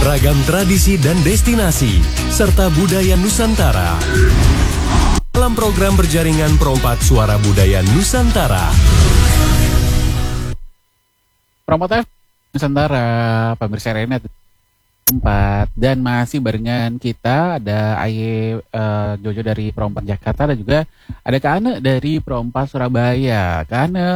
Ragam tradisi dan destinasi, serta budaya Nusantara. Dalam program berjaringan Perompak Suara Budaya Nusantara. Perompak Nusantara, pemirsa Renet 4, dan masih barengan kita ada Aye Jojo dari Perompak Jakarta, dan juga ada Kak Ane dari Perompak Surabaya. Kak Ane,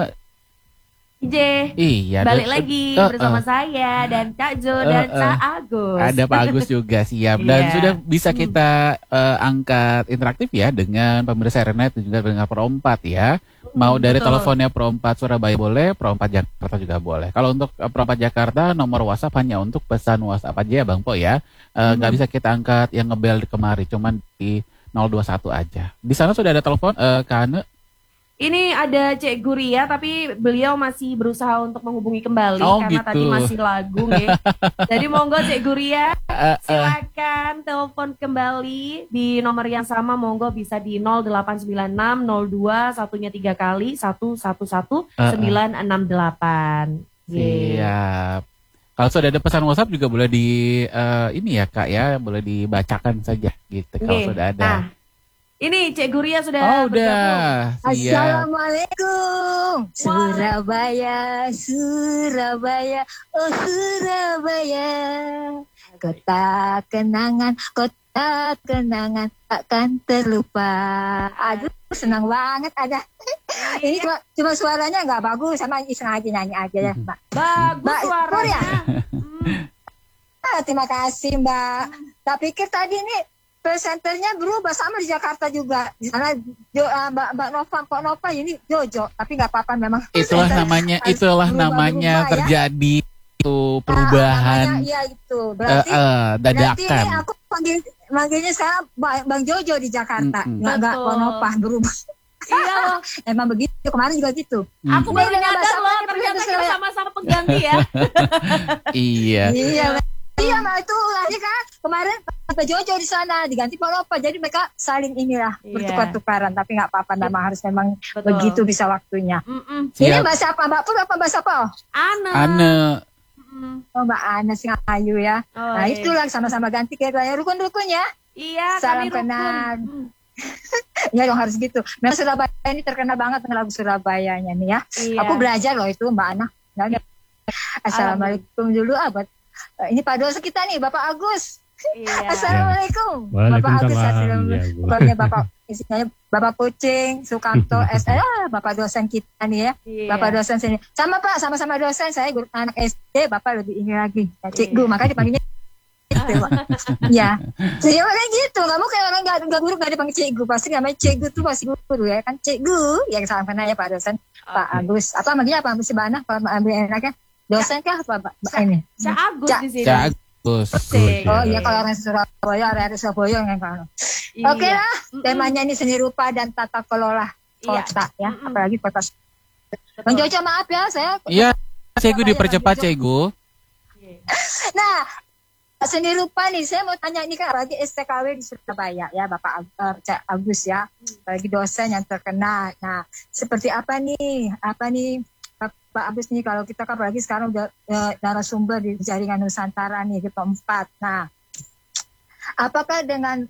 iya, balik lagi bersama saya dan Kak Jo dan Kak Agus. Ada Pak Agus juga siap. Dan sudah bisa kita angkat interaktif ya dengan pemirsa Renet dan juga dengan Perompak ya. Mau dari teleponnya Perompak Surabaya boleh, Perompak Jakarta juga boleh. Kalau untuk Perompak Jakarta nomor WhatsApp hanya untuk pesan WhatsApp aja ya Bang Po ya. Nggak bisa kita angkat yang ngebel di kemari, cuman di 021 aja. Di sana sudah ada telepon Kak Ane. Ini ada Cek Guria, tapi beliau masih berusaha untuk menghubungi kembali karena gitu. tadi masih lagu nih. Jadi monggo Cek Guria, silakan telepon kembali di nomor yang sama. Monggo bisa di 0896 02 satunya 3 kali 111 968. Siap. Kalau sudah ada pesan WhatsApp juga boleh di ini ya Kak ya, boleh dibacakan saja gitu kalau sudah ada. Nah, ini Cek Guria sudah bergabung. Assalamualaikum. Surabaya, Surabaya, oh Surabaya. Kota kenangan takkan terlupa. Aduh, senang banget ada. Ini cuma suaranya nggak bagus, sama iseng aja nyanyi aja ya, Mbak. Bagus suaranya. Terima kasih, Mbak. Tak pikir tadi nih presenternya berubah sama di Jakarta juga. Di sana Mbak Nova ini Jojo, tapi nggak apa-apa memang. Itulah namanya berubah, terjadi itu perubahan. Iya itu. Berarti dadakan. Ini aku manggilnya sekarang Bang Jojo di Jakarta. Nggak Nova berubah. Iya loh. Emang begitu, kemarin juga gitu. Aku baru nyadar loh, ternyata kita sama-sama pengganti ya. Iya. Iya, Mbak, itu lagi kan kemarin Pak Jojo di sana diganti Pak Nova, jadi mereka saling inilah bertukar-tukaran, tapi nggak apa-apa, memang harus memang begitu bisa waktunya. Ini Mbak siapa? Mbak Pur apa Mbak siapa? Ane. Oh, Mbak Ana Singayu ya. Nah itulah sama-sama ganti kayak rukun-rukun ya. Iya, salam kenal. Ya dong harus gitu. Memang Surabaya ini terkenal banget dengan lagu Surabayanya nih ya. Iya. Aku belajar loh itu Mbak Ana. Assalamualaikum dulu buat ini Pak dosen kita nih Bapak Agus. Iya. Assalamualaikum. Bapak Agus assalamualaikum. Bapak isinya Bapak Pucing, Sukamto Bapak dosen kita nih ya. Bapak dosen sini. Sama Pak, sama-sama dosen. Saya guru anak SD, Bapak lebih ini lagi. Cikgu, makanya dipanggilnya gitu, Pak. Ya. Jadi orang gitu, kamu kayak orang enggak guru enggak dipanggil cikgu, pasti namanya cikgu tuh pasti guru ya kan. Cikgu yang salam kenal ya Pak dosen. Pak Agus. Apa manggilnya apa? Mesti Bana kalau ambil enaknya. Dosen kah apa ini? Cak Agus di sini. Cak Agus. Oh iya, kalau orang Surabaya, area Surabaya yang kan. Oke lah, temanya ini seni rupa dan tata kelola kota ya, apalagi kota. Bang Jojo maaf ya, saya. Iya, Cegu dipercepat Cegu. Nah, seni rupa nih, saya mau tanya ini kan lagi STKW di Surabaya ya, Bapak Agus ya, lagi dosen yang terkenal. Nah, seperti apa nih Pak Agus nih, kalau kita kan apalagi sekarang udah narasumber di jaringan Nusantara nih di keempat. Nah, apakah dengan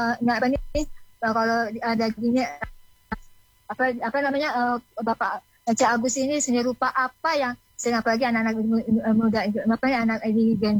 kalau ada gini apa namanya Bapak Cak Agus ini seni rupa apa yang apalagi anak-anak muda anak ini